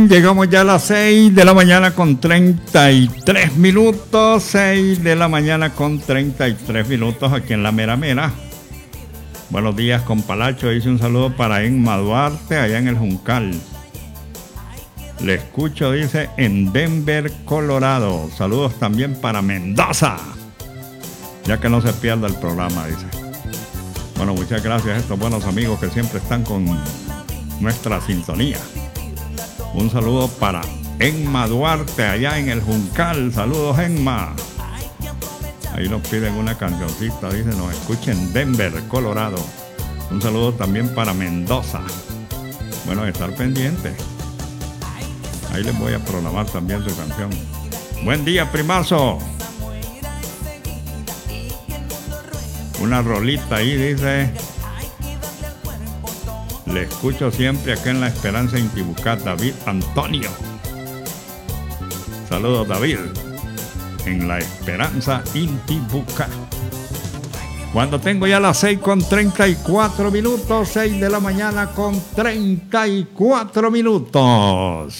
Llegamos ya a las 6 de la mañana con 33 minutos. 6 de la mañana con 33 minutos aquí en La Mera Mera. Buenos días, compalacho. Dice un saludo para Emma Duarte, allá en el Juncal. Le escucho, dice, en Denver, Colorado. Saludos también para Mendoza. Ya que no se pierda el programa, dice. Bueno, muchas gracias a estos buenos amigos que siempre están con nuestra sintonía. Un saludo para Emma Duarte, allá en el Juncal. Saludos, Emma. Ahí nos piden una cancioncita, dice, nos escuchen en Denver, Colorado. Un saludo también para Mendoza. Bueno, estar pendiente. Ahí les voy a programar también su canción. Buen día, primazo. Una rolita ahí, dice. Le escucho siempre acá en La Esperanza Intibucá, David Antonio. Saludos, David. En La Esperanza Intibucá. Cuando tengo ya las 6 con 34 minutos, 6 de la mañana con 34 minutos.